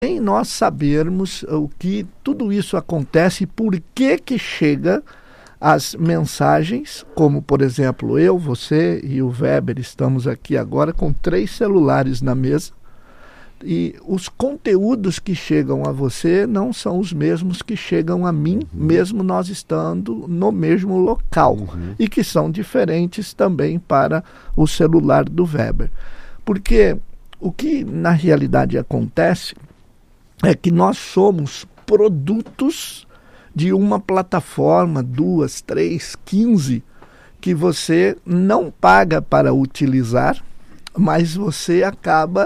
sem nós sabermos o que tudo isso acontece e por que chega as mensagens, como por exemplo eu, você e o Weber estamos aqui agora com 3 celulares na mesa e os conteúdos que chegam a você não são os mesmos que chegam a mim, mesmo nós estando no mesmo local, e que são diferentes também para o celular do Weber. Porque o que na realidade acontece é que nós somos produtos de uma plataforma, 2, 3, 15, que você não paga para utilizar, mas você acaba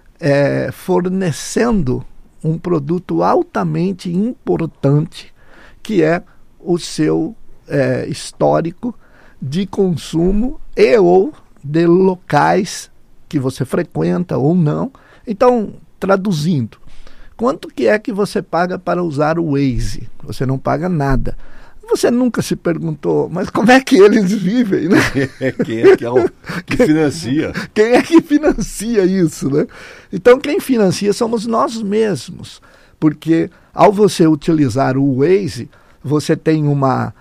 fornecendo um produto altamente importante, que é o seu histórico de consumo e ou de locais que você frequenta ou não. Então, traduzindo, quanto que é que você paga para usar o Waze? Você não paga nada. Você nunca se perguntou, mas como é que eles vivem, né? Quem é que financia? Quem é que financia isso, né? Então, quem financia somos nós mesmos. Porque ao você utilizar o Waze, você tem uma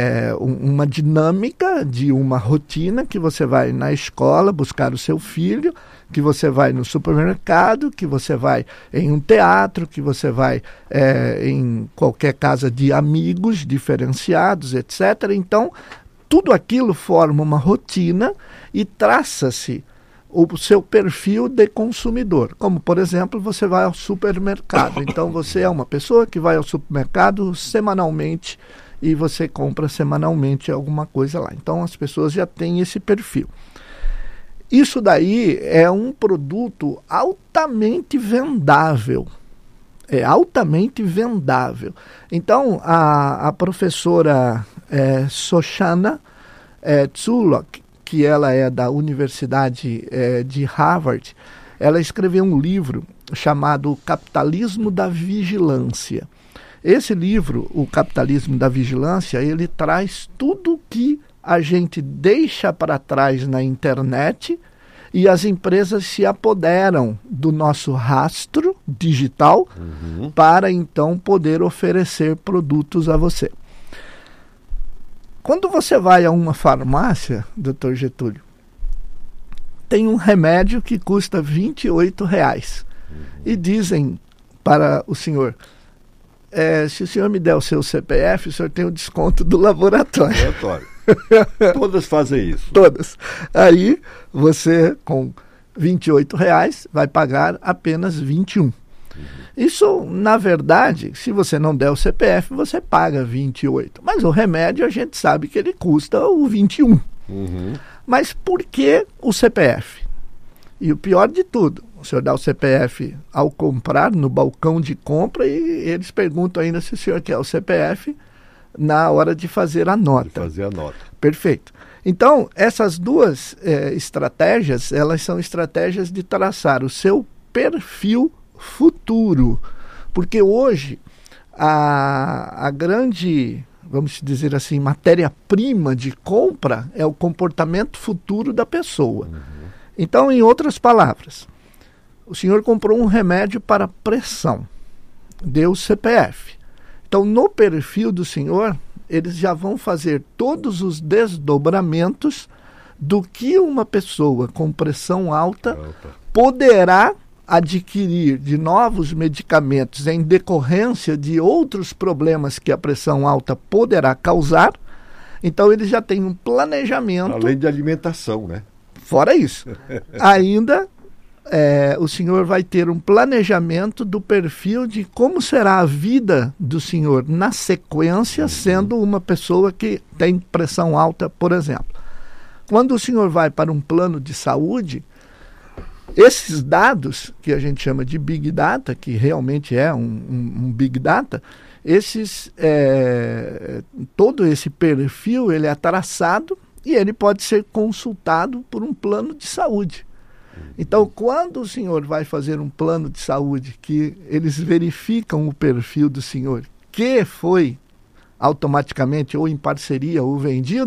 dinâmica de uma rotina que você vai na escola buscar o seu filho, que você vai no supermercado, que você vai em um teatro, que você vai em qualquer casa de amigos diferenciados, etc. Então, tudo aquilo forma uma rotina e traça-se o seu perfil de consumidor. Como, por exemplo, você vai ao supermercado. Então, você é uma pessoa que vai ao supermercado semanalmente e você compra semanalmente alguma coisa lá. Então, as pessoas já têm esse perfil. Isso daí é um produto altamente vendável. É altamente vendável. Então, a professora Shoshana Zulock, que ela é da Universidade de Harvard, ela escreveu um livro chamado Capitalismo da Vigilância. Esse livro, O Capitalismo da Vigilância, ele traz tudo que a gente deixa para trás na internet e as empresas se apoderam do nosso rastro digital para então poder oferecer produtos a você. Quando você vai a uma farmácia, Dr. Getúlio, tem um remédio que custa R$28 e dizem para o senhor: se o senhor me der o seu CPF, o senhor tem o desconto do laboratório. Todas fazem isso. Todas. Aí você, com R$28, vai pagar apenas 21. Isso, na verdade, se você não der o CPF, você paga 28. Mas o remédio, a gente sabe que ele custa o 21. Mas por que o CPF? E o pior de tudo, o senhor dá o CPF ao comprar no balcão de compra e eles perguntam ainda se o senhor quer o CPF na hora de fazer a nota. Perfeito. Então, essas duas estratégias, elas são estratégias de traçar o seu perfil futuro. Porque hoje, a grande, vamos dizer assim, matéria-prima de compra é o comportamento futuro da pessoa. Então, em outras palavras, o senhor comprou um remédio para pressão, deu CPF. Então, no perfil do senhor, eles já vão fazer todos os desdobramentos do que uma pessoa com pressão alta poderá adquirir de novos medicamentos em decorrência de outros problemas que a pressão alta poderá causar. Então, eles já têm um planejamento. Além de alimentação, né? Fora isso. Ainda o senhor vai ter um planejamento do perfil de como será a vida do senhor na sequência, sendo uma pessoa que tem pressão alta, por exemplo. Quando o senhor vai para um plano de saúde, esses dados, que a gente chama de Big Data, que realmente é um Big Data, todo esse perfil ele é traçado e ele pode ser consultado por um plano de saúde. Então, quando o senhor vai fazer um plano de saúde que eles verificam o perfil do senhor, que foi automaticamente ou em parceria ou vendido,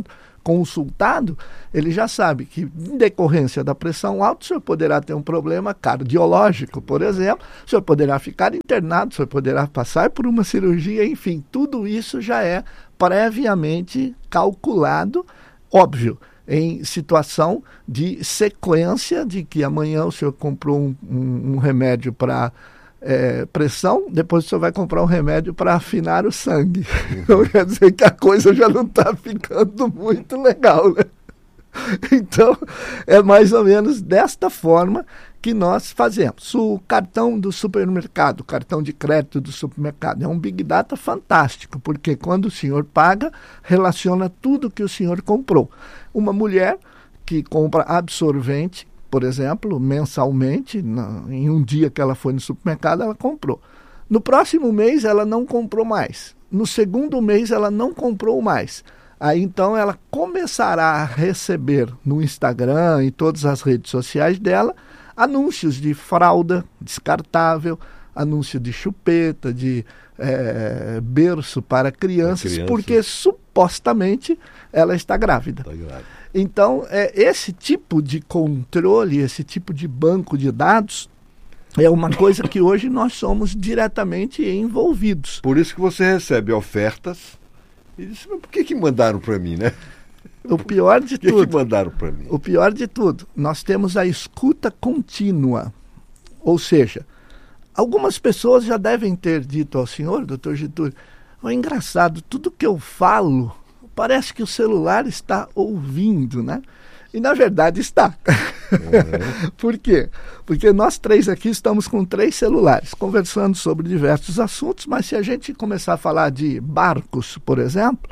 consultado, ele já sabe que, em decorrência da pressão alta, o senhor poderá ter um problema cardiológico, por exemplo, o senhor poderá ficar internado, o senhor poderá passar por uma cirurgia, enfim, tudo isso já é previamente calculado, óbvio, em situação de sequência de que amanhã o senhor comprou um remédio para pressão, depois o senhor vai comprar um remédio para afinar o sangue. Então quer dizer que a coisa já não está ficando muito legal, né? Então, é mais ou menos desta forma que nós fazemos. O cartão do supermercado, o cartão de crédito do supermercado, é um Big Data fantástico, porque quando o senhor paga, relaciona tudo que o senhor comprou. Uma mulher que compra absorvente, por exemplo, mensalmente, em um dia que ela foi no supermercado, ela comprou. No próximo mês, ela não comprou mais. No segundo mês, ela não comprou mais. Aí, então, ela começará a receber no Instagram e todas as redes sociais dela anúncios de fralda descartável, anúncio de chupeta, de berço para crianças, porque supostamente ela está grávida. Está grávida. Então, esse tipo de controle, esse tipo de banco de dados é uma coisa que hoje nós somos diretamente envolvidos. Por isso que você recebe ofertas e diz, mas por que mandaram para mim, né? O pior de tudo. Por que mandaram para mim? O pior de tudo, nós temos a escuta contínua. Ou seja, algumas pessoas já devem ter dito ao senhor, doutor Getúlio, é engraçado, tudo que eu falo parece que o celular está ouvindo, né? E na verdade está. Uhum. Por quê? Porque nós três aqui estamos com 3 celulares, conversando sobre diversos assuntos, mas se a gente começar a falar de barcos, por exemplo,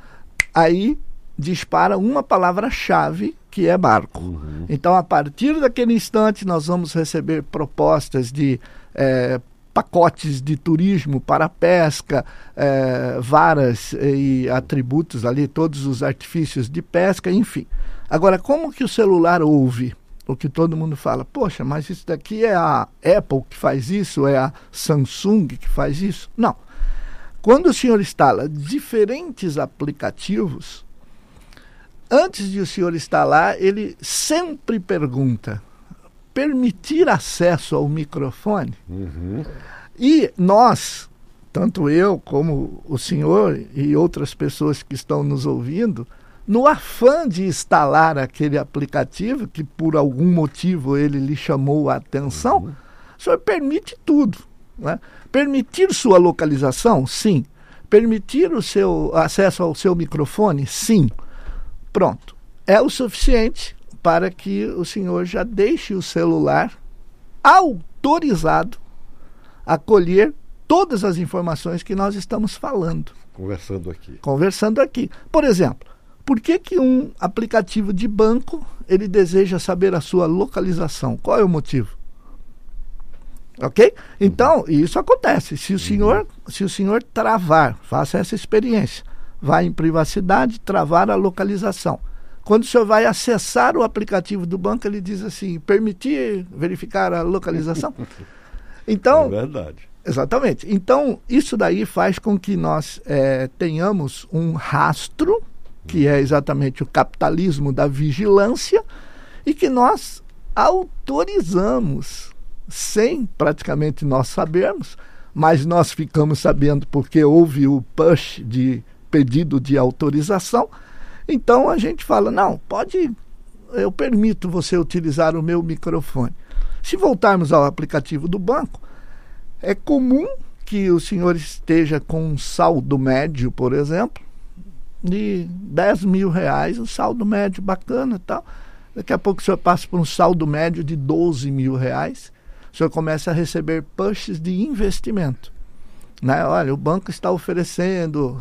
aí dispara uma palavra-chave que é barco. Uhum. Então, a partir daquele instante, nós vamos receber propostas de pacotes de turismo para pesca, varas e atributos ali, todos os artifícios de pesca, enfim. Agora, como que o celular ouve? O que todo mundo fala, poxa, mas isso daqui é a Apple que faz isso, é a Samsung que faz isso? Não. Quando o senhor instala diferentes aplicativos, antes de o senhor instalar, ele sempre pergunta, permitir acesso ao microfone? Uhum. E nós, tanto eu como o senhor e outras pessoas que estão nos ouvindo, no afã de instalar aquele aplicativo, que por algum motivo ele lhe chamou a atenção, o senhor permite tudo, né? Permitir sua localização? Sim. Permitir o seu acesso ao seu microfone? Sim. Pronto. É o suficiente para que o senhor já deixe o celular autorizado a colher todas as informações que nós estamos falando. Conversando aqui. Por exemplo, por que um aplicativo de banco ele deseja saber a sua localização? Qual é o motivo? Ok? Então, isso acontece. Se o senhor travar, faça essa experiência, vai em privacidade, travar a localização. Quando o senhor vai acessar o aplicativo do banco, ele diz assim, permitir verificar a localização? Então, é verdade. Exatamente. Então, isso daí faz com que nós tenhamos um rastro, que é exatamente o capitalismo da vigilância, e que nós autorizamos, sem praticamente nós sabermos, mas nós ficamos sabendo porque houve o push de pedido de autorização. Então a gente fala, não, eu permito você utilizar o meu microfone. Se voltarmos ao aplicativo do banco, é comum que o senhor esteja com um saldo médio, por exemplo, de 10 mil reais, um saldo médio bacana e tal. Daqui a pouco o senhor passa por um saldo médio de 12 mil reais, o senhor começa a receber pushes de investimento. Né? Olha, o banco está oferecendo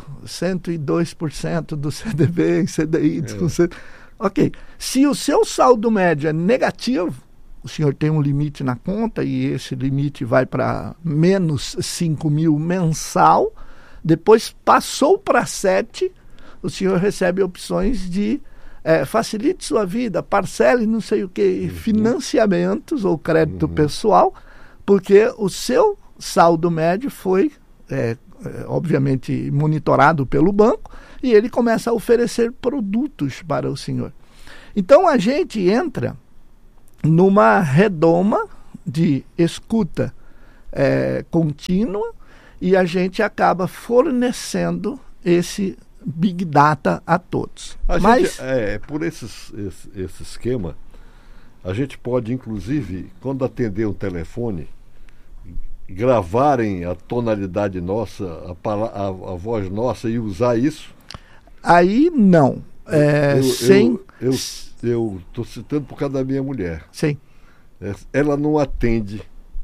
102% do CDB em CDI. Ok. Se o seu saldo médio é negativo, o senhor tem um limite na conta e esse limite vai para menos 5 mil mensal, depois passou para 7, o senhor recebe opções de facilite sua vida, parcele não sei o que, financiamentos ou crédito pessoal, porque o seu saldo médio foi obviamente monitorado pelo banco, e ele começa a oferecer produtos para o senhor. Então a gente entra numa redoma de escuta contínua, e a gente acaba fornecendo esse Big Data a todos. Por esse esquema, a gente pode, inclusive, quando atender um telefone, gravarem a tonalidade nossa, a voz nossa e usar isso? Aí não. Eu estou citando por causa da minha mulher. Sim. Ela não atende,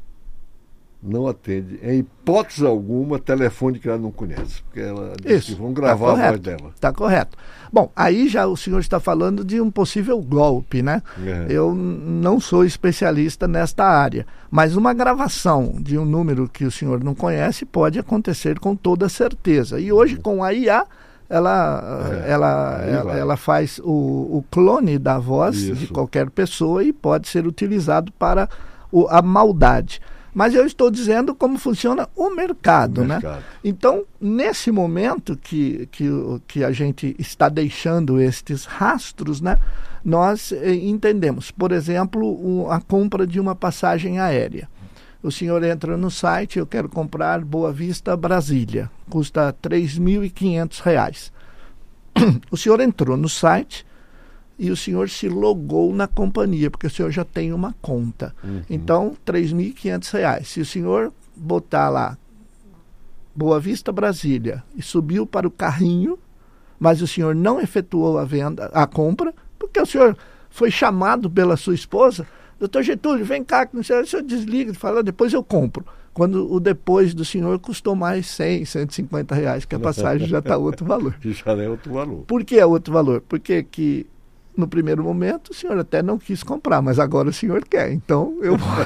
em hipótese alguma, telefone que ela não conhece. Porque ela diz que vão gravar a voz dela. Está correto. Bom, aí já o senhor está falando de um possível golpe, né? Eu não sou especialista nesta área, mas uma gravação de um número que o senhor não conhece pode acontecer com toda certeza. E hoje, com a IA, ela faz o clone da voz de qualquer pessoa e pode ser utilizado para a maldade. Mas eu estou dizendo como funciona o mercado, né? Então, nesse momento que a gente está deixando estes rastros, né, nós entendemos, por exemplo, a compra de uma passagem aérea. O senhor entra no site, eu quero comprar Boa Vista, Brasília, custa R$ 3.500. O senhor entrou no site e o senhor se logou na companhia, porque o senhor já tem uma conta. Então, R$ 3.500. Se o senhor botar lá Boa Vista, Brasília, e subiu para o carrinho, mas o senhor não efetuou a compra, porque o senhor foi chamado pela sua esposa, doutor Getúlio, vem cá, o senhor desliga e fala, depois eu compro. Quando o depois do senhor custou mais R$150, que a passagem já está outro valor. Já é outro valor. Por que é outro valor? Porque no primeiro momento o senhor até não quis comprar, mas agora o senhor quer. Então eu vou.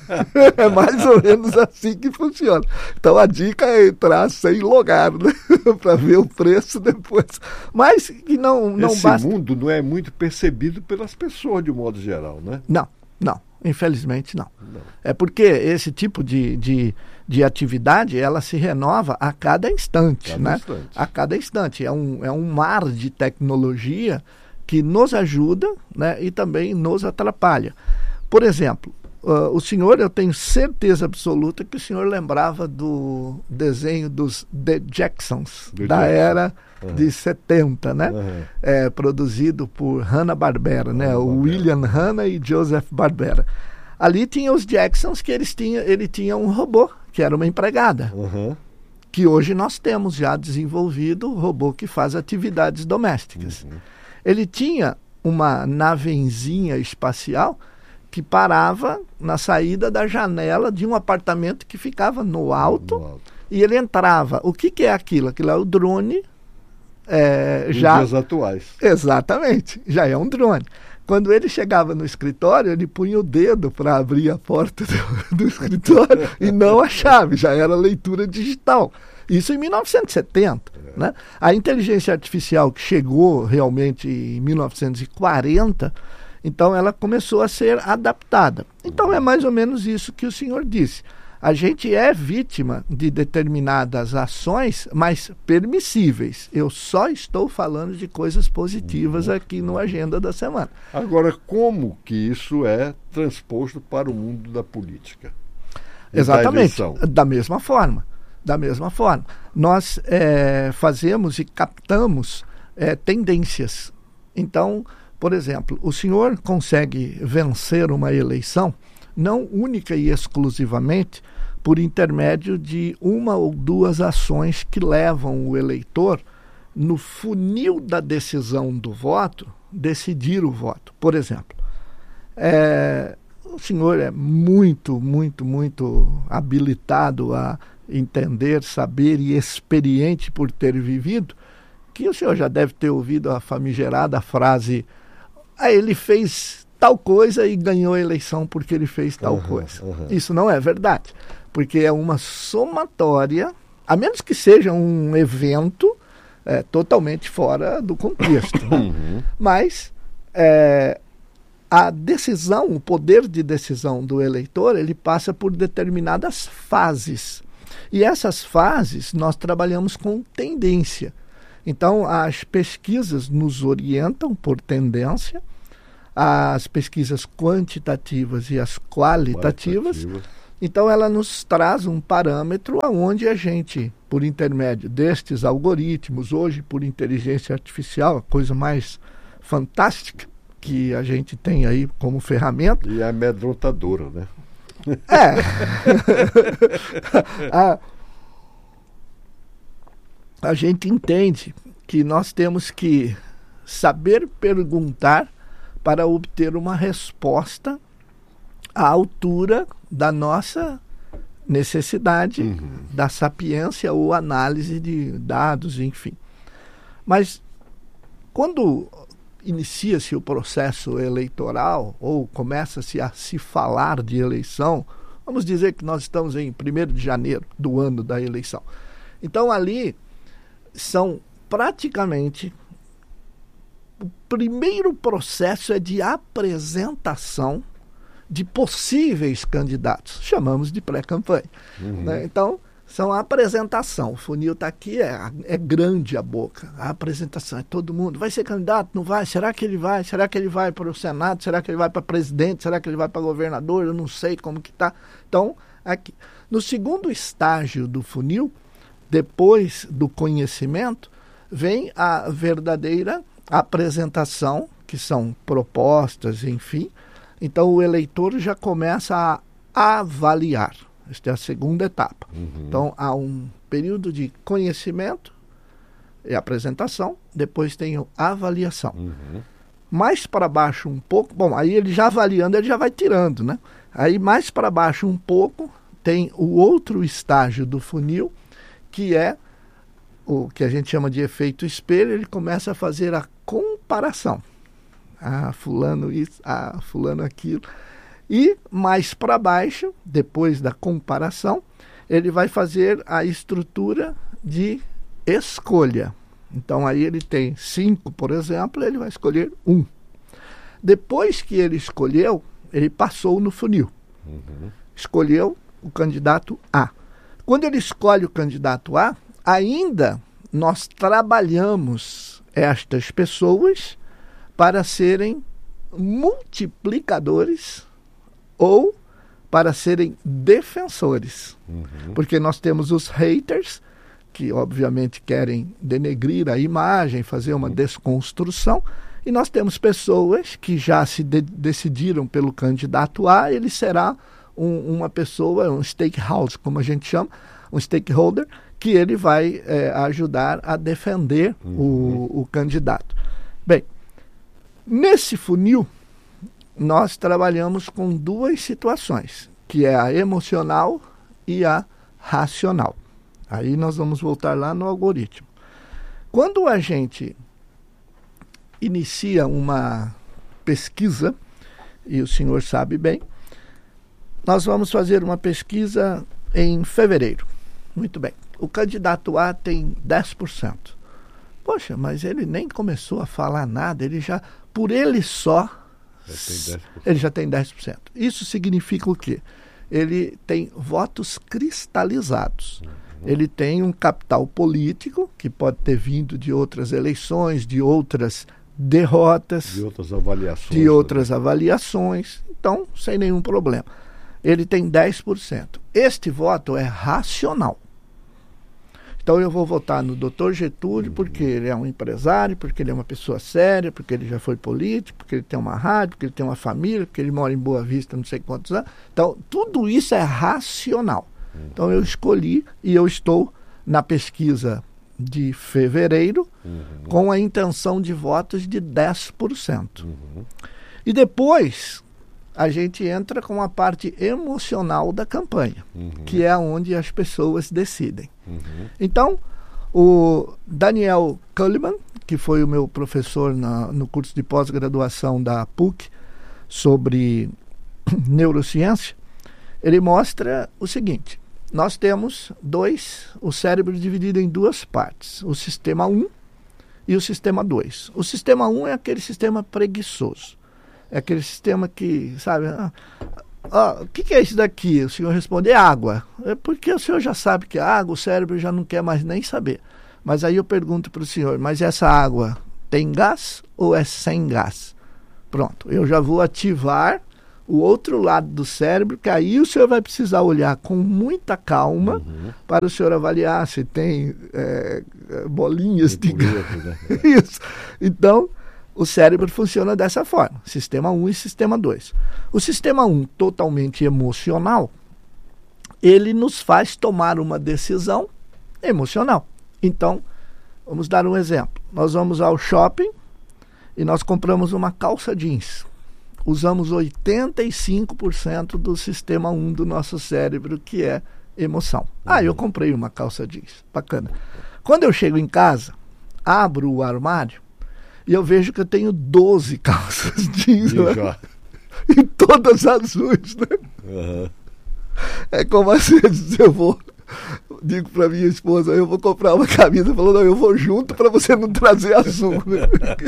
É mais ou menos assim que funciona. Então a dica é entrar sem logar, né? Para ver o preço depois. Mas que não basta. Esse mundo não é muito percebido pelas pessoas de um modo geral, né? Não. Infelizmente não. É porque esse tipo de atividade, ela se renova a cada instante, né? A cada instante. É um mar de tecnologia que nos ajuda, né, e também nos atrapalha. Por exemplo, o senhor, eu tenho certeza absoluta que o senhor lembrava do desenho dos The Jacksons, era de 70, né? Produzido por Hanna-Barbera, né? O William Hanna e Joseph Barbera. Ali tinha os Jacksons, que ele tinha um robô, que era uma empregada. Que hoje nós temos já desenvolvido o robô que faz atividades domésticas. Ele tinha uma navenzinha espacial que parava na saída da janela de um apartamento que ficava no alto. E ele entrava. O que é aquilo? Aquilo é o drone. Nos dias atuais. Exatamente, já é um drone. Quando ele chegava no escritório, ele punha o dedo para abrir a porta do escritório e não a chave, já era leitura digital. Isso em 1970. Né? A inteligência artificial que chegou realmente em 1940, então ela começou a ser adaptada. Então é mais ou menos isso que o senhor disse. A gente é vítima de determinadas ações, mas permissíveis. Eu só estou falando de coisas positivas aqui no Agenda da Semana. Agora, como que isso é transposto para o mundo da política? Exatamente, da mesma forma. Nós fazemos e captamos tendências. Então, por exemplo, o senhor consegue vencer uma eleição não única e exclusivamente por intermédio de uma ou duas ações que levam o eleitor, no funil da decisão do voto, decidir o voto. Por exemplo, o senhor é muito habilitado a entender, saber e experiente por ter vivido, que o senhor já deve ter ouvido a famigerada frase: ele fez tal coisa e ganhou a eleição porque ele fez tal coisa. Isso não é verdade, porque é uma somatória, a menos que seja um evento totalmente fora do contexto. Mas a decisão, o poder de decisão do eleitor, ele passa por determinadas fases. E essas fases nós trabalhamos com tendência. Então, as pesquisas nos orientam por tendência, as pesquisas quantitativas e as qualitativas. Então, ela nos traz um parâmetro onde a gente, por intermédio destes algoritmos, hoje por inteligência artificial, a coisa mais fantástica que a gente tem aí como ferramenta. E é amedrontadora, né? A gente entende que nós temos que saber perguntar para obter uma resposta à altura da nossa necessidade, da sapiência ou análise de dados, enfim. Mas quando inicia-se o processo eleitoral ou começa-se a se falar de eleição, vamos dizer que nós estamos em 1º de janeiro do ano da eleição. Então ali são praticamente, o primeiro processo é de apresentação de possíveis candidatos, chamamos de pré-campanha. Né? Então, são a apresentação. O funil está aqui, é grande a boca. A apresentação é todo mundo. Vai ser candidato? Não vai? Será que ele vai? Será que ele vai para o Senado? Será que ele vai para presidente? Será que ele vai para governador? Eu não sei como que está. Então, aqui. No segundo estágio do funil, depois do conhecimento, vem a verdadeira apresentação, que são propostas, enfim. Então, o eleitor já começa a avaliar. Esta é a segunda etapa. Então, há um período de conhecimento e apresentação, depois tem a avaliação. Mais para baixo um pouco, bom, aí ele já avaliando, ele já vai tirando, né? Aí mais para baixo um pouco, tem o outro estágio do funil, que é o que a gente chama de efeito espelho. Ele começa a fazer a comparação. Ah, fulano isso, ah, fulano aquilo. E mais para baixo, depois da comparação, ele vai fazer a estrutura de escolha. Então aí ele tem 5, por exemplo, ele vai escolher 1. Depois que ele escolheu, ele passou no funil. Escolheu o candidato A. Quando ele escolhe o candidato A, ainda nós trabalhamos estas pessoas para serem multiplicadores ou para serem defensores. Porque nós temos os haters, que obviamente querem denegrir a imagem, fazer uma desconstrução, e nós temos pessoas que já se decidiram pelo candidato A. Ele será uma pessoa, um stakehouse, como a gente chama, um stakeholder, que ele vai ajudar a defender o candidato. Bem, nesse funil, nós trabalhamos com 2 situações, que é a emocional e a racional. Aí nós vamos voltar lá no algoritmo. Quando a gente inicia uma pesquisa, e o senhor sabe bem, nós vamos fazer uma pesquisa em fevereiro. Muito bem. O candidato A tem 10%. Poxa, mas ele nem começou a falar nada, ele já, por ele só, ele já tem 10%. Isso significa o quê? Ele tem votos cristalizados. Ele tem um capital político, que pode ter vindo de outras eleições, de outras derrotas, de outras avaliações. Então, sem nenhum problema. Ele tem 10%. Este voto é racional. Então eu vou votar no Dr. Getúlio porque ele é um empresário, porque ele é uma pessoa séria, porque ele já foi político, porque ele tem uma rádio, porque ele tem uma família, porque ele mora em Boa Vista não sei quantos anos. Então tudo isso é racional. Então eu escolhi e eu estou na pesquisa de fevereiro com a intenção de votos de 10%. E depois a gente entra com a parte emocional da campanha, que é onde as pessoas decidem. Então, o Daniel Kahneman, que foi o meu professor no curso de pós-graduação da PUC sobre neurociência, ele mostra o seguinte: nós temos o cérebro dividido em 2 partes, o sistema 1 e o sistema 2. O sistema 1 é aquele sistema preguiçoso. É aquele sistema que, sabe, o que é isso daqui? O senhor responde, é água. É porque o senhor já sabe que é água, o cérebro já não quer mais nem saber. Mas aí eu pergunto para o senhor, mas essa água tem gás ou é sem gás? Pronto, eu já vou ativar o outro lado do cérebro, que aí o senhor vai precisar olhar com muita calma para o senhor avaliar se tem bolinhas de gás. Né? Isso. Então, o cérebro funciona dessa forma, sistema 1 e sistema 2. O sistema 1, totalmente emocional, ele nos faz tomar uma decisão emocional. Então, vamos dar um exemplo. Nós vamos ao shopping e nós compramos uma calça jeans. Usamos 85% do sistema 1 do nosso cérebro, que é emoção. Eu comprei uma calça jeans, bacana. Quando eu chego em casa, abro o armário e eu vejo que eu tenho 12 calças jeans, né? E todas azuis, né? Uhum. É como às vezes digo para minha esposa, eu vou comprar uma camisa, falando, não, eu vou junto para você não trazer azul, né?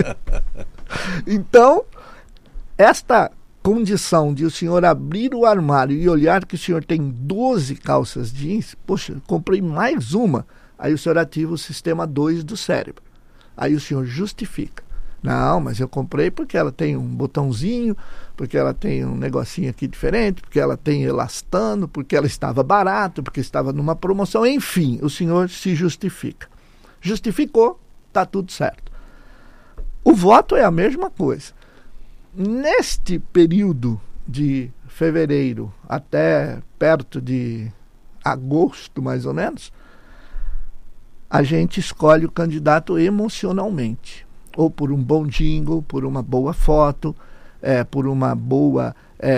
Então, esta condição de o senhor abrir o armário e olhar que o senhor tem 12 calças jeans, poxa, comprei mais uma, aí o senhor ativa o sistema 2 do cérebro. Aí o senhor justifica. Não, mas eu comprei porque ela tem um botãozinho, porque ela tem um negocinho aqui diferente, porque ela tem elastano, porque ela estava barata, porque estava numa promoção, enfim, o senhor se justifica. Justificou, está tudo certo. O voto é a mesma coisa. Neste período de fevereiro até perto de agosto, mais ou menos, a gente escolhe o candidato emocionalmente. Ou por um bom jingle, por uma boa foto, por uma boa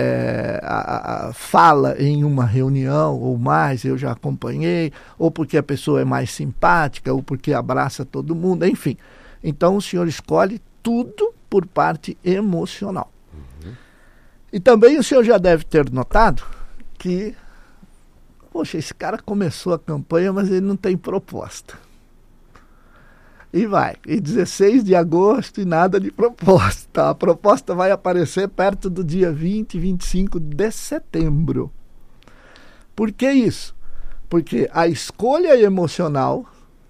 fala em uma reunião, ou mais, eu já acompanhei, ou porque a pessoa é mais simpática, ou porque abraça todo mundo, enfim. Então o senhor escolhe tudo por parte emocional. E também o senhor já deve ter notado que, poxa, esse cara começou a campanha, mas ele não tem proposta. E vai, e 16 de agosto e nada de proposta. A proposta vai aparecer perto do dia 20, 25 de setembro. Por que isso? Porque a escolha emocional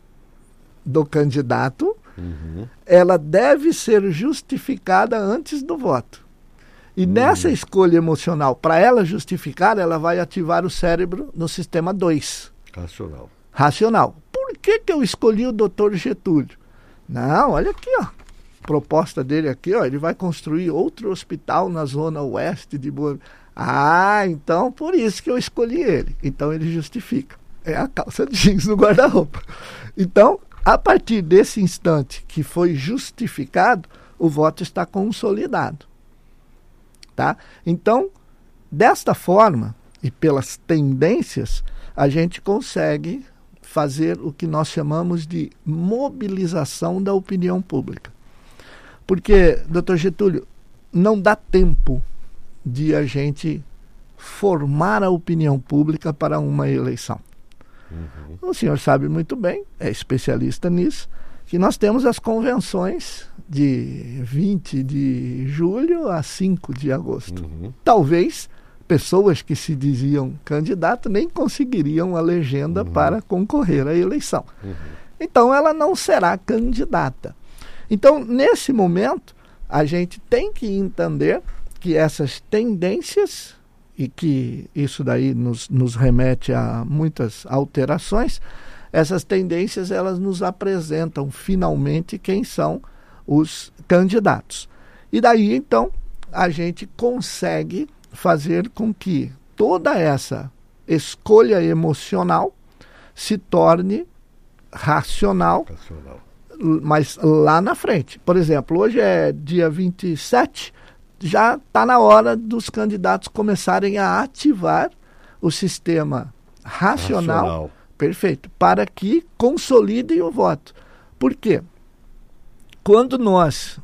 do candidato, ela deve ser justificada antes do voto. E nessa escolha emocional, para ela justificar, ela vai ativar o cérebro no sistema 2. Racional. Por que eu escolhi o Dr. Getúlio? Não, olha aqui, ó. Proposta dele aqui, ó. Ele vai construir outro hospital na zona oeste de Boa. Então por isso que eu escolhi ele. Então ele justifica. É a calça jeans no guarda-roupa. Então, a partir desse instante que foi justificado, o voto está consolidado. Tá? Então, desta forma, e pelas tendências, a gente consegue fazer o que nós chamamos de mobilização da opinião pública. Porque, doutor Getúlio, não dá tempo de a gente formar a opinião pública para uma eleição. O senhor sabe muito bem, é especialista nisso, que nós temos as convenções de 20 de julho a 5 de agosto. Talvez pessoas que se diziam candidato nem conseguiriam a legenda para concorrer à eleição. Então ela não será candidata. Então, nesse momento, a gente tem que entender que essas tendências, e que isso daí nos remete a muitas alterações, essas tendências elas nos apresentam finalmente quem são os candidatos. E daí, então, a gente consegue fazer com que toda essa escolha emocional se torne racional, mas lá na frente. Por exemplo, hoje é dia 27, já está na hora dos candidatos começarem a ativar o sistema racional. Perfeito, para que consolidem o voto. Por quê? Quando nós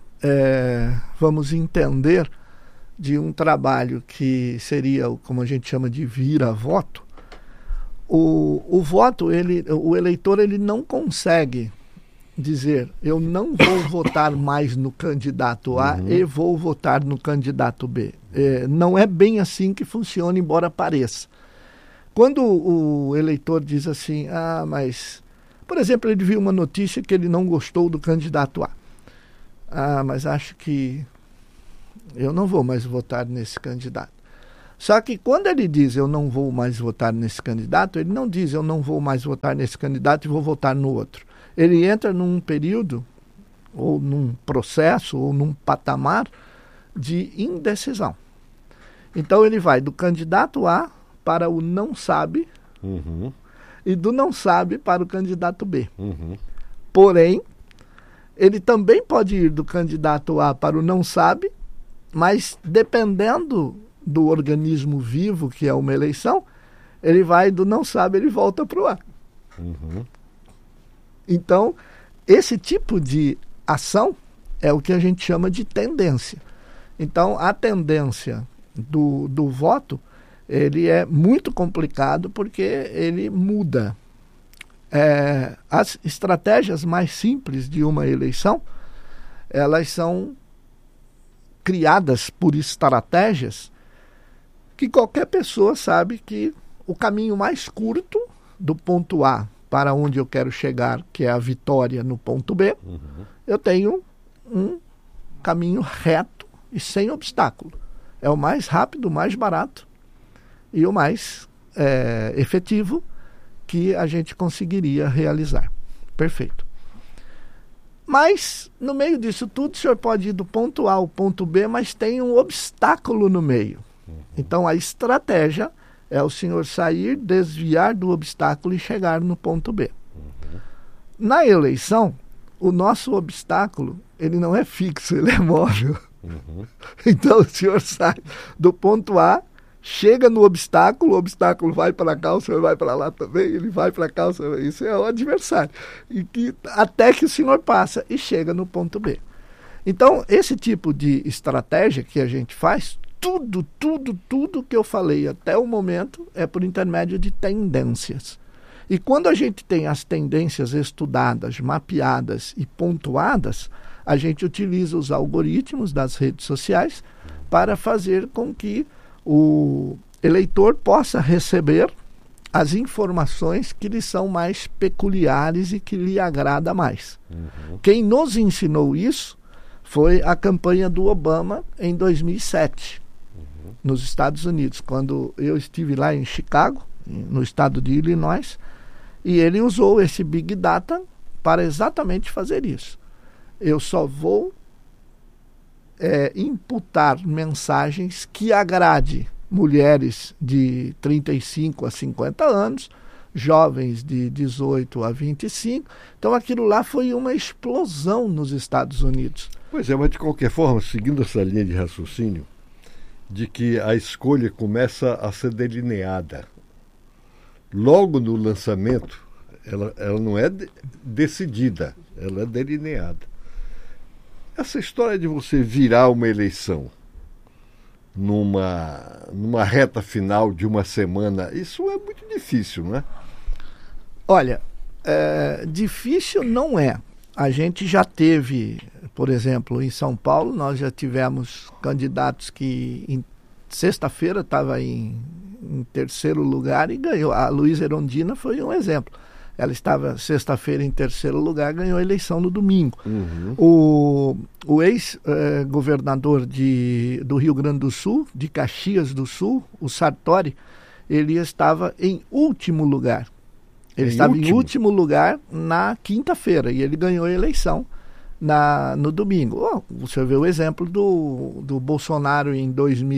vamos entender de um trabalho que seria, como a gente chama de vira-voto, o voto, o eleitor ele não consegue dizer, eu não vou votar mais no candidato A e vou votar no candidato B. Não é bem assim que funciona, embora pareça. Quando o eleitor diz assim, mas... Por exemplo, ele viu uma notícia que ele não gostou do candidato A. Mas acho que eu não vou mais votar nesse candidato. Só que quando ele diz eu não vou mais votar nesse candidato, ele não diz eu não vou mais votar nesse candidato e vou votar no outro. Ele entra num período, ou num processo, ou num patamar de indecisão. Então ele vai do candidato A para o não sabe, e do não sabe para o candidato B. Porém, ele também pode ir do candidato A para o não sabe, mas dependendo do organismo vivo, que é uma eleição, ele vai do não sabe, ele volta para o A. Então, esse tipo de ação é o que a gente chama de tendência. Então, a tendência do voto, ele é muito complicado porque ele muda. As estratégias mais simples de uma eleição, elas são criadas por estratégias que qualquer pessoa sabe que o caminho mais curto do ponto A para onde eu quero chegar, que é a vitória no ponto B, eu tenho um caminho reto e sem obstáculo. É o mais rápido, o mais barato e o mais efetivo que a gente conseguiria realizar. Perfeito. Mas, no meio disso tudo, o senhor pode ir do ponto A ao ponto B, mas tem um obstáculo no meio. Então, a estratégia é o senhor sair, desviar do obstáculo e chegar no ponto B. Na eleição, o nosso obstáculo, ele não é fixo, ele é móvel. Então, o senhor sai do ponto A, chega no obstáculo, o obstáculo vai para cá, o senhor vai para lá também, ele vai para cá, isso é o adversário. Até que o senhor passa e chega no ponto B. Então, esse tipo de estratégia que a gente faz, tudo que eu falei até o momento é por intermédio de tendências. E quando a gente tem as tendências estudadas, mapeadas e pontuadas, a gente utiliza os algoritmos das redes sociais para fazer com que o eleitor possa receber as informações que lhe são mais peculiares e que lhe agrada mais. Quem nos ensinou isso foi a campanha do Obama em 2007, nos Estados Unidos, quando eu estive lá em Chicago, no estado de Illinois, e ele usou esse Big Data para exatamente fazer isso. Eu só vou imputar mensagens que agrade mulheres de 35 a 50 anos, jovens de 18 a 25. Então aquilo lá foi uma explosão nos Estados Unidos. Pois é, mas de qualquer forma, seguindo essa linha de raciocínio, de que a escolha começa a ser delineada. Logo no lançamento, ela não é decidida, ela é delineada. Essa história de você virar uma eleição numa reta final de uma semana, isso é muito difícil, não é? Olha, difícil não é. A gente já teve, por exemplo, em São Paulo, nós já tivemos candidatos que em sexta-feira estava em terceiro lugar e ganhou. A Luísa Erondina foi um exemplo. Ela estava sexta-feira em terceiro lugar, ganhou a eleição no domingo. O ex-governador do Rio Grande do Sul, de Caxias do Sul, o Sartori, ele estava em último lugar. Ele estava em último lugar na quinta-feira e ele ganhou a eleição no domingo. Você vê o exemplo do Bolsonaro em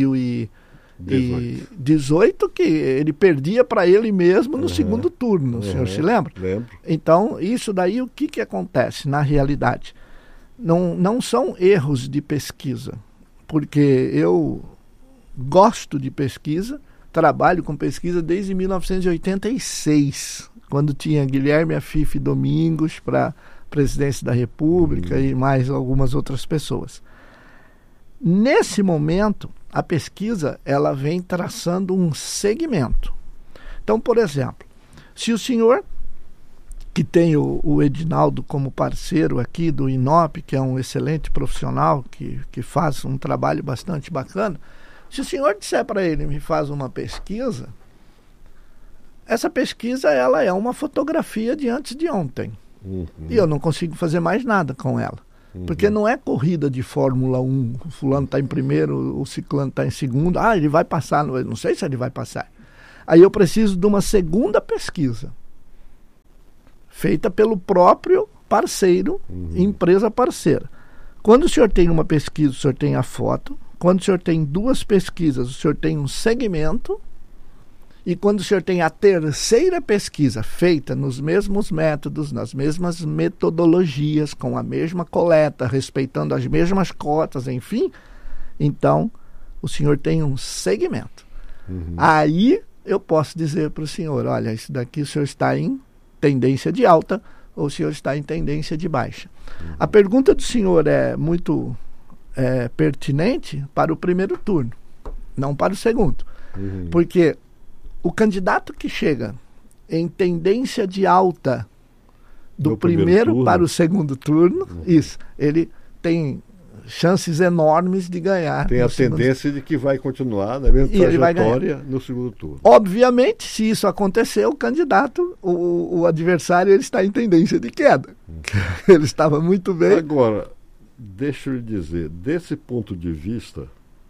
2018, que ele perdia para ele mesmo no segundo turno. O senhor se lembra? Lembro. Então, isso daí, o que acontece na realidade? Não são erros de pesquisa, porque eu gosto de pesquisa, trabalho com pesquisa desde 1986, quando tinha Guilherme Afife Domingos para a presidência da República e mais algumas outras pessoas. Nesse momento, a pesquisa ela vem traçando um segmento. Então, por exemplo, se o senhor que tem o Edinaldo como parceiro aqui do INOP, que é um excelente profissional, que faz um trabalho bastante bacana. Se o senhor disser para ele, me faz uma pesquisa, essa pesquisa ela é uma fotografia de antes de ontem. E eu não consigo fazer mais nada com ela. Porque não é corrida de Fórmula 1, o fulano está em primeiro, o ciclano está em segundo, ele vai passar, não sei se ele vai passar. Aí eu preciso de uma segunda pesquisa, feita pelo próprio parceiro, empresa parceira. Quando o senhor tem uma pesquisa, o senhor tem a foto. Quando o senhor tem duas pesquisas, o senhor tem um segmento. E quando o senhor tem a terceira pesquisa feita nos mesmos métodos, nas mesmas metodologias, com a mesma coleta, respeitando as mesmas cotas, enfim, então o senhor tem um segmento. Aí eu posso dizer para o senhor, olha, isso daqui o senhor está em tendência de alta ou o senhor está em tendência de baixa. A pergunta do senhor é muito pertinente para o primeiro turno, não para o segundo. Porque o candidato que chega em tendência de alta do primeiro para o segundo turno, ele tem chances enormes de ganhar. Tem a tendência de que vai continuar na mesma trajetória no segundo turno. Obviamente, se isso acontecer, o candidato, o adversário, ele está em tendência de queda. Ele estava muito bem. Agora, deixa eu lhe dizer, desse ponto de vista,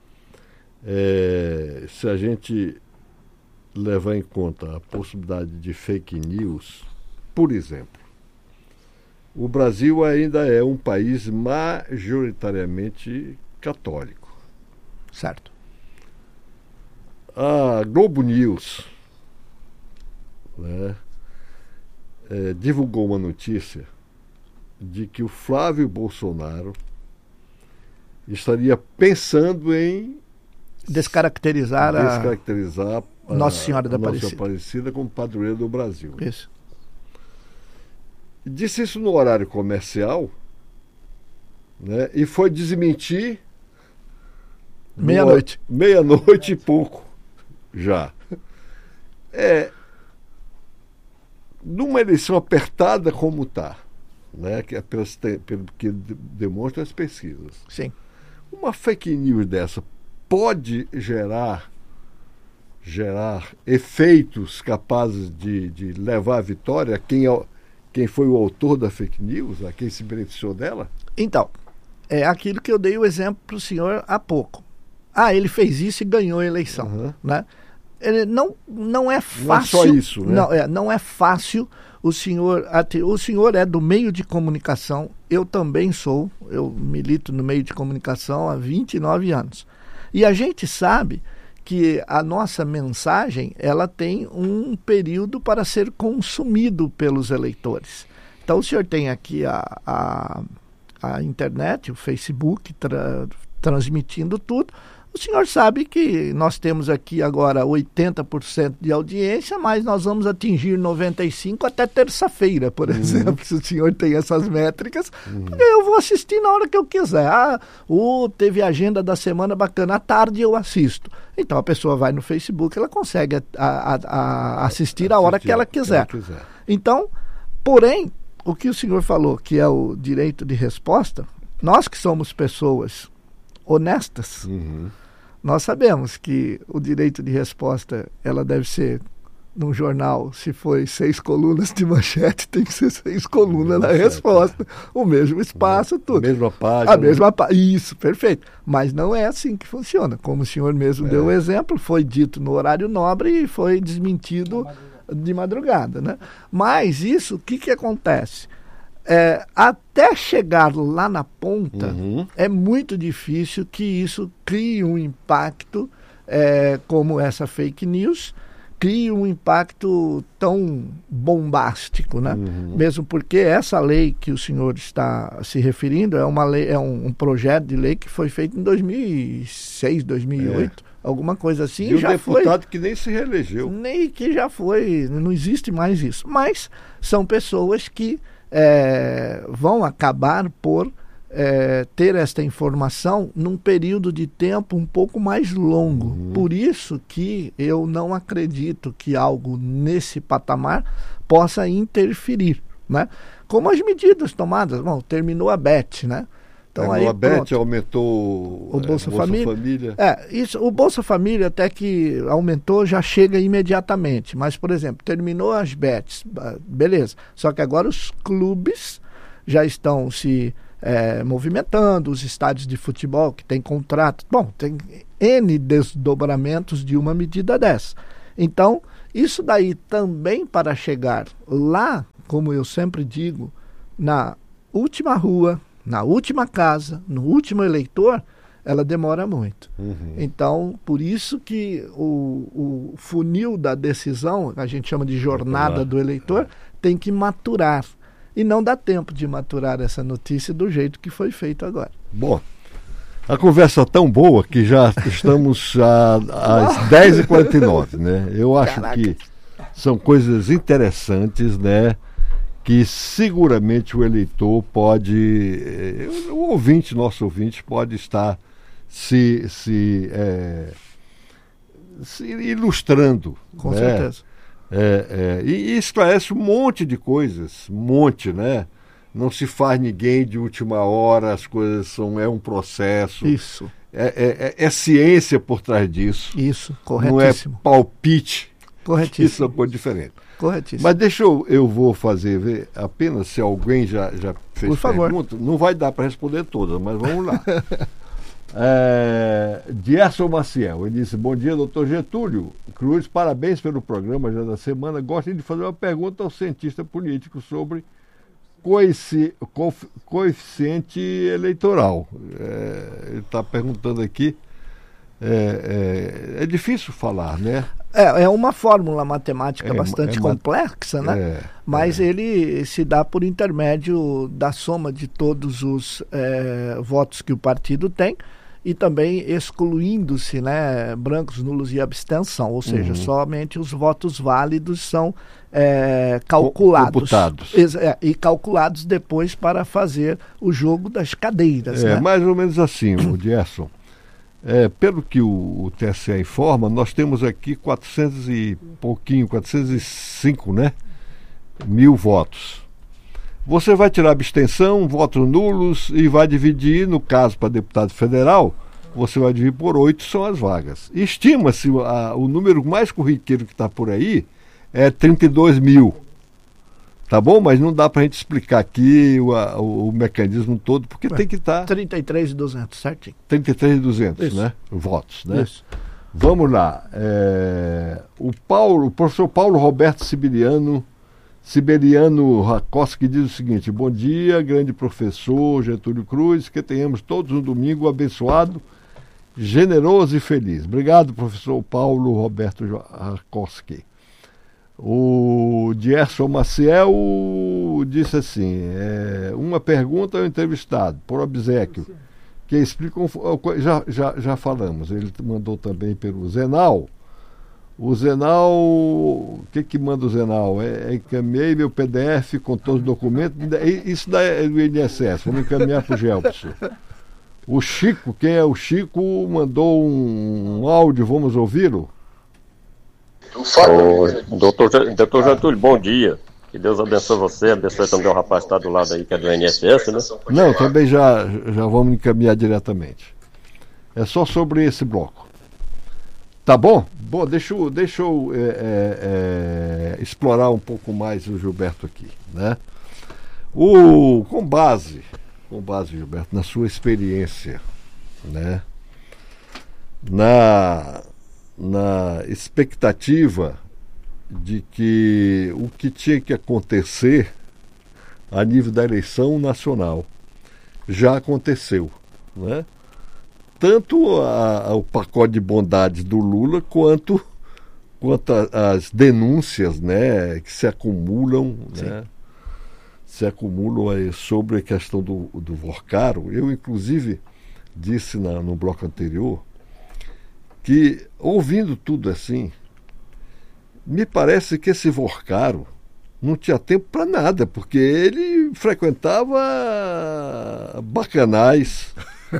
se a gente levar em conta a possibilidade de fake news, por exemplo, o Brasil ainda é um país majoritariamente católico. Certo. A Globo News, né, divulgou uma notícia de que o Flávio Bolsonaro estaria pensando em descaracterizar Nossa Senhora da Aparecida como padroeira do Brasil. Isso. Disse isso no horário comercial, né, e foi desmentir meia-noite. Meia-noite e pouco já. Numa eleição apertada como está, né, que pelo que demonstram as pesquisas. Sim. Uma fake news dessa pode gerar efeitos capazes de levar à vitória quem foi o autor da fake news, a quem se beneficiou dela? Então, é aquilo que eu dei o exemplo para o senhor há pouco. Ele fez isso e ganhou a eleição. Né? Não é fácil. Não é só isso, né? Não é fácil o senhor é do meio de comunicação, eu também sou, eu milito no meio de comunicação há 29 anos. E a gente sabe que a nossa mensagem ela tem um período para ser consumido pelos eleitores. Então o senhor tem aqui a internet, o Facebook transmitindo tudo. O senhor sabe que nós temos aqui agora 80% de audiência, mas nós vamos atingir 95% até terça-feira, por exemplo, se o senhor tem essas métricas, porque eu vou assistir na hora que eu quiser. Teve agenda da semana bacana, à tarde eu assisto. Então a pessoa vai no Facebook, ela consegue assistir a hora que ela quiser. Então, porém, o que o senhor falou, que é o direito de resposta, nós que somos pessoas honestas, nós sabemos que o direito de resposta ela deve ser num jornal, se foi 6 colunas de manchete, tem que ser 6 colunas na resposta, o mesmo espaço, tudo. A mesma página. A mesma página, isso, perfeito. Mas não é assim que funciona. Como o senhor mesmo deu o exemplo, foi dito no horário nobre e foi desmentido de madrugada, né? Mas isso, o que acontece? Até chegar lá na ponta, é muito difícil que isso crie um impacto como essa fake news, crie um impacto tão bombástico, né? Mesmo porque essa lei que o senhor está se referindo é uma lei, é um projeto de lei que foi feito em 2006, 2008, alguma coisa assim. E já deputado que nem se reelegeu. Nem que já foi, não existe mais isso. Mas são pessoas que vão acabar por ter esta informação num período de tempo um pouco mais longo. Por isso que eu não acredito que algo nesse patamar possa interferir. né? Como as medidas tomadas, bom, terminou a BET, né? Então, aí, a BET aumentou o Bolsa Família. Isso, o Bolsa Família até que aumentou já chega imediatamente, mas, por exemplo, terminou as BETs, beleza, só que agora os clubes já estão se movimentando, os estádios de futebol que tem contrato, bom, tem N desdobramentos de uma medida dessa. Então, isso daí também para chegar lá, como eu sempre digo, na última rua, na última casa, no último eleitor, ela demora muito. Então, por isso que o funil da decisão, a gente chama de jornada do eleitor, tem que maturar. E não dá tempo de maturar essa notícia do jeito que foi feito agora. Bom, a conversa é tão boa que já estamos às 10h49, né? Eu acho que são coisas interessantes, né? Que seguramente o eleitor pode, nosso ouvinte pode estar se ilustrando. Com certeza. E esclarece um monte de coisas, né? Não se faz ninguém de última hora, as coisas é um processo. Isso. É ciência por trás disso. Isso, corretíssimo. Não é palpite. Corretíssimo. Isso é uma coisa diferente. Corretíssimo. Mas eu vou fazer ver apenas se alguém já fez por favor. Pergunta. Não vai dar para responder todas, mas vamos lá. Dierson Maciel, ele disse: bom dia, doutor Getúlio Cruz, parabéns pelo programa já da semana. Gostaria de fazer uma pergunta ao cientista político sobre coeficiente eleitoral. Ele está perguntando aqui. É difícil falar, né? É uma fórmula matemática bastante complexa, né? Mas ele se dá por intermédio da soma de todos os votos que o partido tem e também excluindo-se, né, brancos, nulos e abstenção, ou seja, somente os votos válidos são calculados. Computados. E calculados depois para fazer o jogo das cadeiras. Né? Mais ou menos assim, o Gerson. Pelo que o TSE informa, nós temos aqui 405, né, mil votos. Você vai tirar abstenção, votos nulos e vai dividir, no caso para deputado federal, você vai dividir por 8, são as vagas. Estima-se o número mais corriqueiro que está por aí é 32 mil. Tá bom? Mas não dá para a gente explicar aqui o mecanismo todo, porque tem que estar... 33.200, certinho. 33.200, né? Votos, né? Isso. Vamos lá. O professor Paulo Roberto Siberiano Rakoski diz o seguinte: bom dia, grande professor Getúlio Cruz, que tenhamos todos um domingo abençoado, generoso e feliz. Obrigado, professor Paulo Roberto Rakoski. O Dierson Maciel disse assim: uma pergunta ao entrevistado, por obséquio, que explica. Já falamos, ele mandou também pelo Zenal. O Zenal, o que manda o Zenal? Encaminhei meu PDF com todos os documentos, isso daí é do INSS, vamos encaminhar para o Gelson. O Chico, quem é o Chico, mandou um áudio, vamos ouvi-lo? Doutor Getúlio, bom dia. Que Deus abençoe você, abençoe também o rapaz que está do lado aí, que é do INSS, né? Não, também já vamos encaminhar diretamente. É só sobre esse bloco. Tá bom? Bom, deixa eu explorar um pouco mais o Gilberto aqui, né? Com base, Gilberto, na sua experiência, né? Na expectativa de que o que tinha que acontecer a nível da eleição nacional já aconteceu, né? Tanto o pacote de bondades do Lula quanto as denúncias, né, que se acumulam, né, aí sobre a questão do Vorcaro. Eu, inclusive, disse no bloco anterior que, ouvindo tudo assim, me parece que esse Vorcaro não tinha tempo para nada, porque ele frequentava bacanais,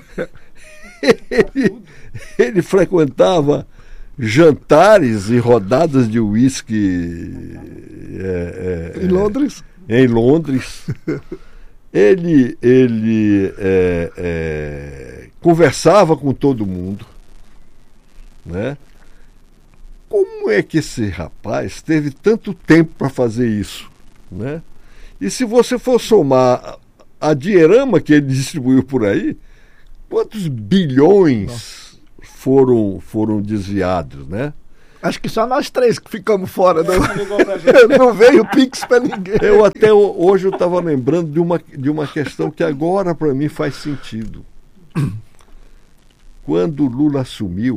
ele frequentava jantares e rodadas de uísque em Londres. em Londres. Ele conversava com todo mundo, né? Como é que esse rapaz teve tanto tempo para fazer isso, né? E se você for somar a dinheirama que ele distribuiu por aí, quantos bilhões foram desviados, né? Acho que só nós três que ficamos fora. Não veio Pix para ninguém. Hoje eu estava lembrando de uma questão que agora para mim faz sentido. Quando o Lula assumiu,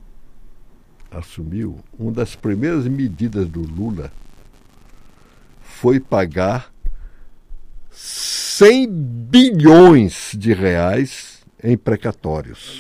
uma das primeiras medidas do Lula foi pagar 100 bilhões de reais em precatórios.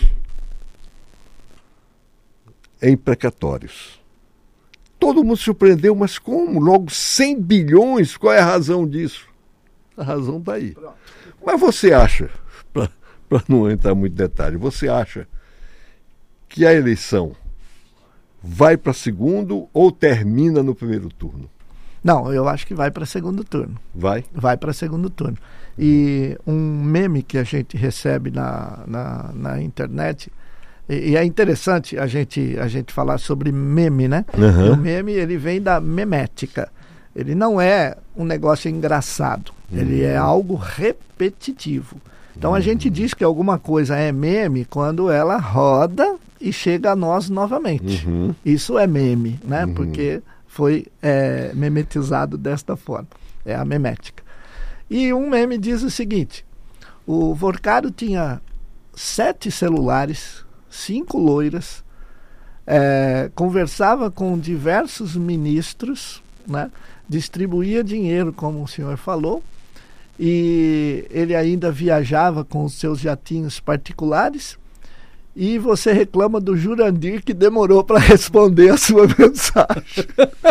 Todo mundo se surpreendeu, mas como? Logo 100 bilhões? Qual é a razão disso? A razão está aí. Mas você acha, para não entrar muito em detalhe, você acha que a eleição vai para segundo ou termina no primeiro turno? Não, eu acho que vai para segundo turno. Vai para segundo turno. E um meme que a gente recebe na internet, e é interessante a gente falar sobre meme, né? Uhum. O meme, ele vem da memética. Ele não é um negócio engraçado. Ele é algo repetitivo. Então a gente diz que alguma coisa é meme quando ela roda e chega a nós novamente. Uhum. Isso é meme, né? Uhum. Porque foi memetizado desta forma. É a memética. E um meme diz o seguinte: o Vorcado tinha 7 celulares, 5 loiras, conversava com diversos ministros, né? Distribuía dinheiro, como o senhor falou, e ele ainda viajava com os seus jatinhos particulares. E você reclama do Jurandir que demorou para responder a sua mensagem.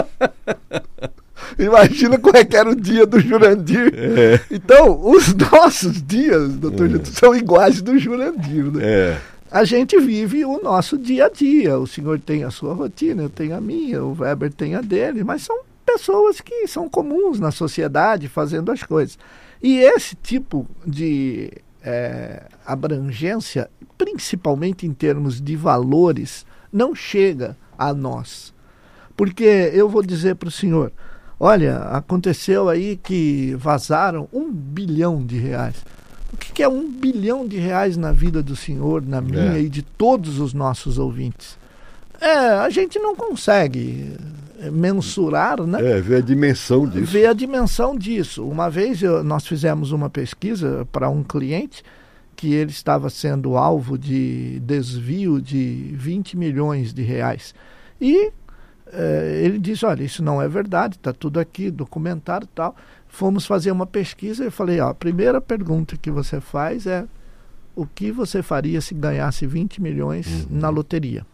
Imagina como é que era o dia do Jurandir. Então, os nossos dias, doutor Getúlio, são iguais do Jurandir, né? A gente vive o nosso dia a dia. O senhor tem a sua rotina, eu tenho a minha, o Weber tem a dele, mas são pessoas que são comuns na sociedade fazendo as coisas. E esse tipo de abrangência, principalmente em termos de valores, não chega a nós. Porque eu vou dizer para o senhor, olha, aconteceu aí que vazaram R$1 bilhão. O que é R$1 bilhão na vida do senhor, na minha e de todos os nossos ouvintes? A gente não consegue mensurar, né? Ver a dimensão disso. Ver a dimensão disso. Uma vez nós fizemos uma pesquisa para um cliente que ele estava sendo alvo de desvio de R$20 milhões. E ele disse, olha, isso não é verdade, está tudo aqui, documentado e tal. Fomos fazer uma pesquisa e eu falei, a primeira pergunta que você faz é o que você faria se ganhasse 20 milhões na loteria?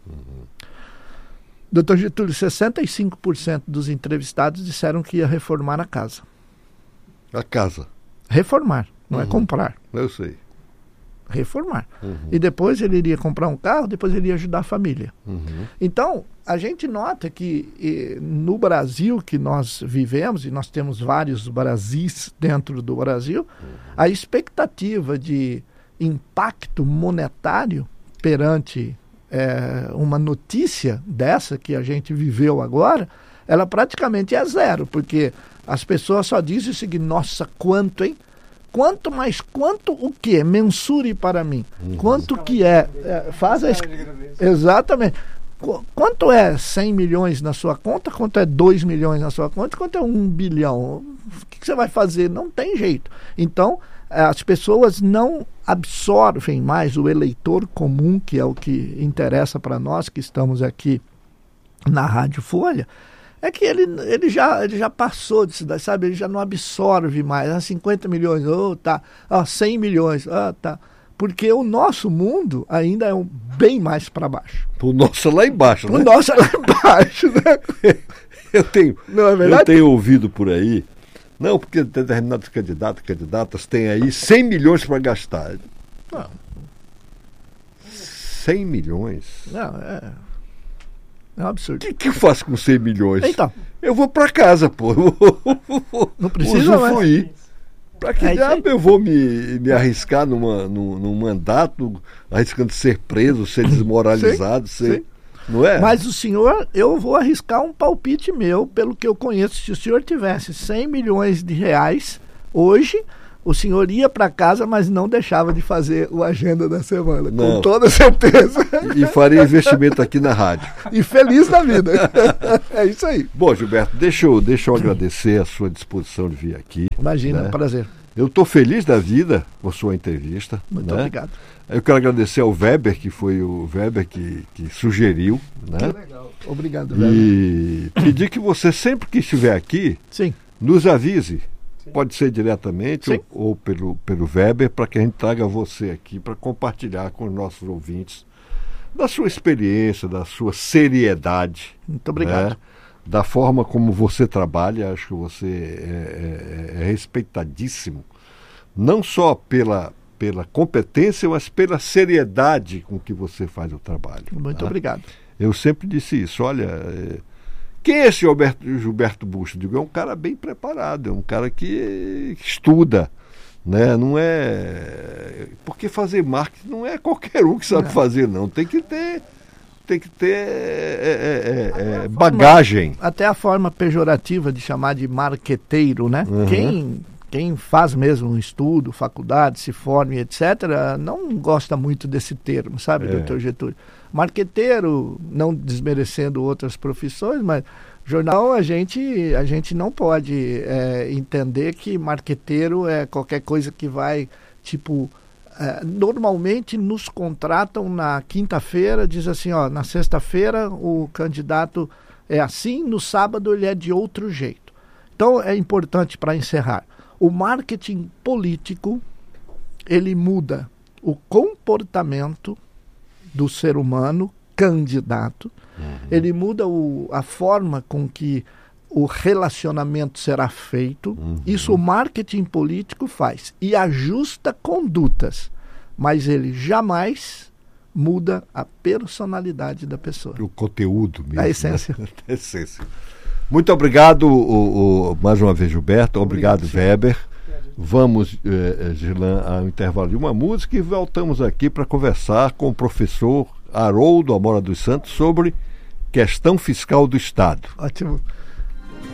Doutor Getúlio, 65% dos entrevistados disseram que ia reformar a casa. A casa? Reformar, não é comprar. Eu sei. Reformar. E depois ele iria comprar um carro, depois ele ia ajudar a família. Então, a gente nota que no Brasil que nós vivemos, e nós temos vários Brasis dentro do Brasil, a expectativa de impacto monetário perante uma notícia dessa que a gente viveu agora, ela praticamente é zero, porque as pessoas só dizem o seguinte, nossa, quanto, hein? Quanto, mais quanto o quê? Mensure para mim. Quanto que faz a... Exatamente. Quanto é 100 milhões na sua conta? Quanto é 2 milhões na sua conta? Quanto é 1 bilhão? O que você vai fazer? Não tem jeito. Então, as pessoas não absorvem mais o eleitor comum, que é o que interessa para nós que estamos aqui na Rádio Folha, é que ele já passou disso, sabe? Ele já não absorve mais. 50 milhões, 100 milhões, tá. Porque o nosso mundo ainda é bem mais para baixo. O nosso é lá embaixo, né? O nosso é lá embaixo, né? Eu tenho ouvido por aí, não, porque determinados candidatas têm aí 100 milhões para gastar. Não. 100 milhões? Não, É um absurdo. O que eu faço com 100 milhões? Então. Eu vou para casa, pô. Não precisa usufruir. Para que diabo aí. eu vou me arriscar num mandato, arriscando ser preso, ser desmoralizado, Sim. Não é? Mas o senhor, eu vou arriscar um palpite meu, pelo que eu conheço. Se o senhor tivesse 100 milhões de reais hoje, o senhor ia para casa, mas não deixava de fazer o agenda da semana, Não. com toda certeza. E faria investimento aqui na rádio. E feliz da vida. É isso aí. Bom, Gilberto, deixa eu agradecer a sua disposição de vir aqui. Imagina, né? prazer. Eu estou feliz da vida por sua entrevista. Muito né? obrigado. Eu quero agradecer ao Weber, que foi o Weber que sugeriu. Né? Legal. Obrigado, velho. E pedir que você, sempre que estiver aqui, Sim. nos avise. Pode ser diretamente Sim. ou pelo Weber, para que a gente traga você aqui para compartilhar com os nossos ouvintes da sua experiência, da sua seriedade. Muito obrigado. Né? Da forma como você trabalha. Acho que você é respeitadíssimo, não só pela competência, mas pela seriedade com que você faz o trabalho. Muito tá? obrigado. Eu sempre disse isso. Olha, quem é esse Gilberto Busto? Digo, é um cara bem preparado, é um cara que estuda, né? Não é... Porque fazer marketing não é qualquer um que sabe fazer, não. Tem que ter bagagem. Até a forma pejorativa de chamar de marqueteiro, né? Uhum. Quem faz mesmo um estudo, faculdade, se forma, etc., não gosta muito desse termo, sabe, doutor Getúlio? Marqueteiro, não desmerecendo outras profissões, mas jornal a gente não pode entender que marqueteiro é qualquer coisa que vai, tipo... normalmente nos contratam na quinta-feira, diz assim, ó, na sexta-feira o candidato é assim, no sábado ele é de outro jeito. Então é importante, para encerrar, o marketing político, ele muda o comportamento do ser humano candidato, ele muda a forma com que o relacionamento será feito. Isso o marketing político faz e ajusta condutas, mas ele jamais muda a personalidade da pessoa. O conteúdo mesmo. A essência. Né? A essência. Muito obrigado, mais uma vez, Gilberto. Obrigado, Weber. Vamos, Gilan, ao intervalo de uma música e voltamos aqui para conversar com o professor Haroldo Amora dos Santos sobre questão fiscal do Estado. Ótimo.